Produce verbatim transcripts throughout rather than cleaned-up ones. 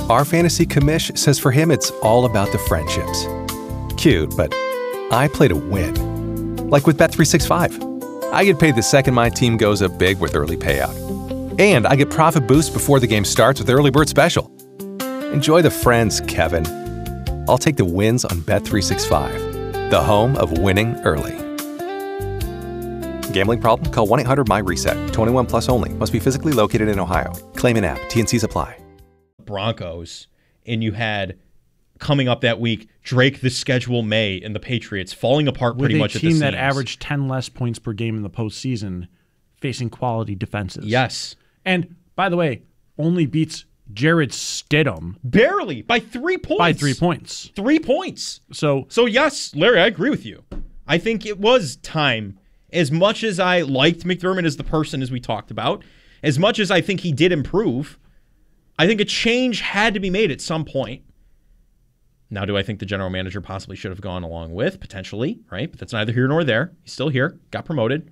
Our fantasy commish says for him it's all about the friendships. Cute, but I play to win. Like with Bet three sixty-five. I get paid the second my team goes up big with early payout. And I get profit boost before the game starts with Early Bird Special. Enjoy the friends, Kevin. I'll take the wins on Bet three sixty-five, the home of winning early. Gambling problem? Call one eight hundred M Y reset. twenty-one plus only. Must be physically located in Ohio. Claim an app. T N Cs apply. Broncos, and you had coming up that week Drake the schedule May and the Patriots falling apart pretty With much a at the team seams. that averaged ten less points per game in the postseason, facing quality defenses. Yes. And by the way, only beats Jared Stidham Barely by three points. by three points. Three points. So, So yes, Larry, I agree with you. I think it was time. As much as I liked McDermott as the person, as we talked about, as much as I think he did improve, I think a change had to be made at some point. Now, do I think the general manager possibly should have gone along with? Potentially, right? But that's neither here nor there. He's still here. Got promoted.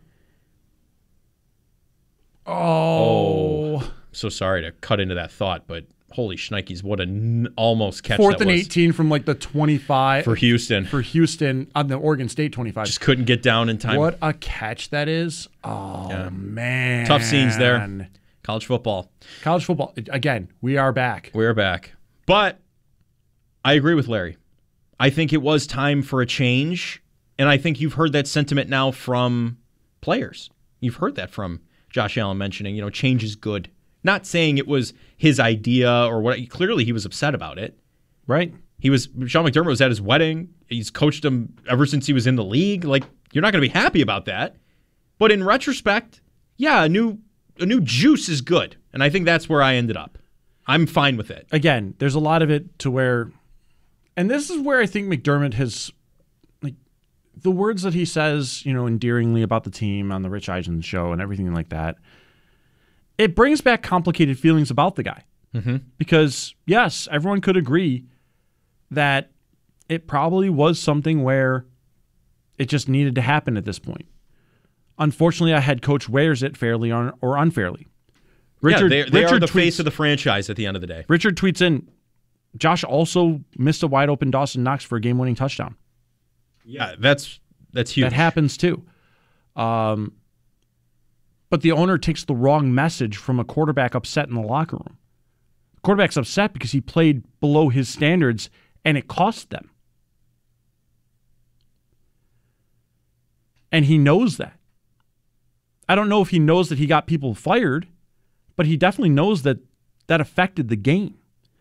oh, Oh, so sorry to cut into that thought, but holy shnikes, what an almost catch fourth that and was eighteen from like the twenty-five for Houston. for Houston on the Oregon State twenty-five. Just couldn't get down in time. What a catch that is. Oh, Yeah. man. Tough scenes there. College football. College football. Again, we are back. We're back. But I agree with Larry. I think it was time for a change, and I think you've heard that sentiment now from players. You've heard that from Josh Allen mentioning, you know, change is good. Not saying it was his idea or what. Clearly, he was upset about it. Right. He was Sean McDermott was at his wedding. He's coached him ever since he was in the league. Like, you're not going to be happy about that. But in retrospect, yeah, a new a new juice is good, and I think that's where I ended up. I'm fine with it. Again, there's a lot of it to where, and this is where I think McDermott has, like, the words that he says, you know, endearingly about the team on the Rich Eisen show and everything like that. It brings back complicated feelings about the guy. Mm-hmm. Because, yes, everyone could agree that it probably was something where it just needed to happen at this point. Unfortunately, a head coach wears it fairly or unfairly. Richard, yeah, they, they Richard are the tweets, face of the franchise at the end of the day. Richard tweets in, Josh also missed a wide-open Dawson Knox for a game-winning touchdown. Yeah, that's that's huge. That happens too. Um, but the owner takes the wrong message from a quarterback upset in the locker room. The quarterback's upset because he played below his standards, and it cost them. And he knows that. I don't know if he knows that he got people fired, but he definitely knows that that affected the game.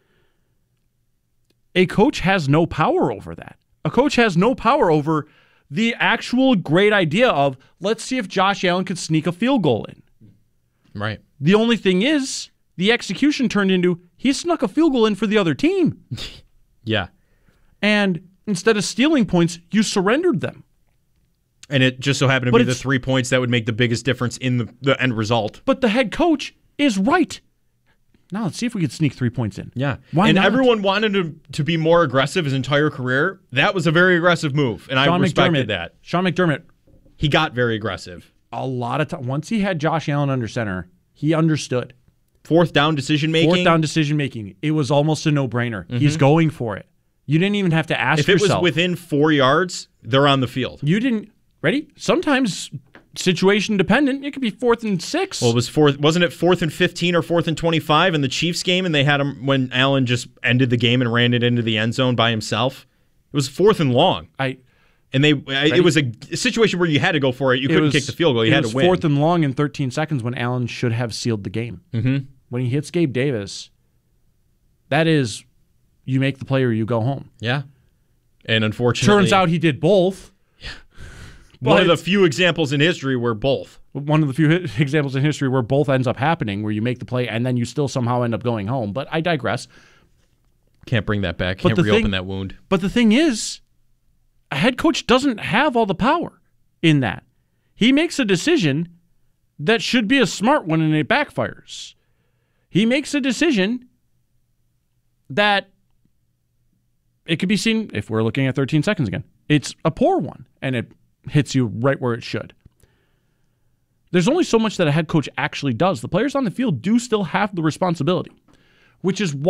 A coach has no power over that. A coach has no power over the actual great idea of, let's see if Josh Allen could sneak a field goal in. Right. The only thing is, the execution turned into, he snuck a field goal in for the other team. Yeah. And instead of stealing points, you surrendered them. And it just so happened to But be the it's- three points that would make the biggest difference in the, the end result. But the head coach is right. Now let's see if we could sneak three points in. Yeah. Why and not? everyone wanted him to be more aggressive his entire career. That was a very aggressive move, and I Sean respected McDermott, that. Sean McDermott, He got very aggressive. a lot of time, once he had Josh Allen under center, he understood. Fourth down decision making. Fourth down decision making. It was almost a no-brainer. Mm-hmm. He's going for it. You didn't even have to ask If it yourself. was within four yards, they're on the field. You didn't. Ready? Sometimes situation dependent. It could be fourth and six. Well, it was fourth. Wasn't it fourth and fifteen or fourth and twenty-five in the Chiefs game? And they had him when Allen just ended the game and ran it into the end zone by himself. It was fourth and long. I. And they. It was a situation where you had to go for it. You couldn't was, kick the field goal. You it had was to win. Fourth and long in thirteen seconds when Allen should have sealed the game. Mm-hmm. When he hits Gabe Davis, that is, you make the play or you go home. Yeah. And unfortunately, Turns out he did both. One of the few examples in history where both. One of the few examples in history where both ends up happening, where you make the play and then you still somehow end up going home. But I digress. Can't bring that back. But Can't the reopen thing- that wound. But the thing is, a head coach doesn't have all the power in that. He makes a decision that should be a smart one and it backfires. He makes a decision that it could be seen, if we're looking at thirteen seconds again, it's a poor one and it hits you right where it should. There's only so much that a head coach actually does. The players on the field do still have the responsibility, which is why